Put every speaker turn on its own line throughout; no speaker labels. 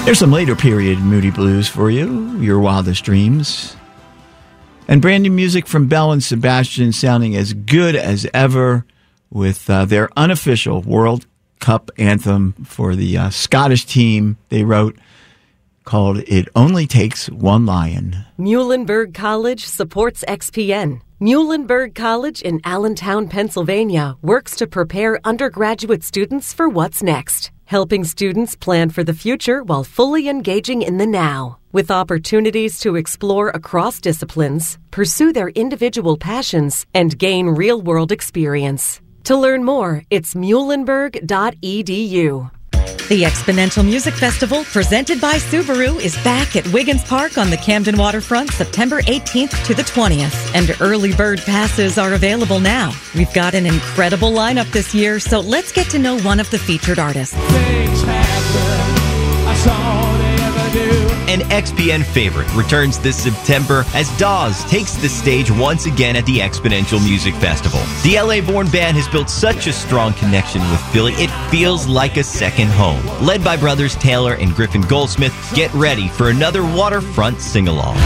There's some later period Moody Blues for you, Your Wildest Dreams. And brand new music from Belle and Sebastian, sounding as good as ever with their unofficial World Cup anthem for the Scottish team they wrote, called It Only Takes One Lion.
Muhlenberg College supports XPN. Muhlenberg College in Allentown, Pennsylvania works to prepare undergraduate students for what's next, helping students plan for the future while fully engaging in the now. With opportunities to explore across disciplines, pursue their individual passions, and gain real-world experience. To learn more, it's muhlenberg.edu.
The Exponential Music Festival, presented by Subaru, is back at Wiggins Park on the Camden Waterfront September 18th to the 20th, and early bird passes are available now. We've got an incredible lineup this year, so let's get to know one of the featured artists.
Things happen, that's all they ever do.
An XPN favorite returns this September as Dawes takes the stage once again at the Exponential Music Festival. The LA-born band has built such a strong connection with Philly, it feels like a second home. Led by brothers Taylor and Griffin Goldsmith, get ready for another waterfront sing-along.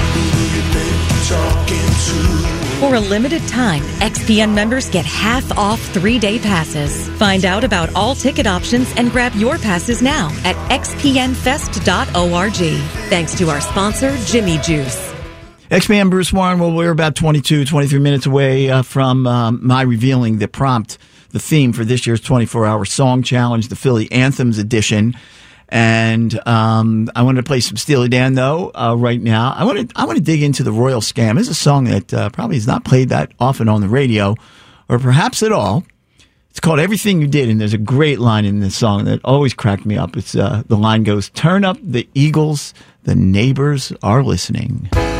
For a limited time, XPN members get half off 3-day passes. Find out about all ticket options and grab your passes now at xpnfest.org. Thanks to our sponsor, Jimmy Juice.
XPN Bruce Warren. Well, we're about 23 minutes away from my revealing the prompt, the theme for this year's 24-hour song challenge, the Philly Anthems edition. And I wanted to play some Steely Dan, though, right now. I want to dig into the Royal Scam. It's a song that probably is not played that often on the radio, or perhaps at all. It's called Everything You Did, and there's a great line in this song that always cracked me up. It's the line goes, "Turn up the Eagles, the neighbors are listening."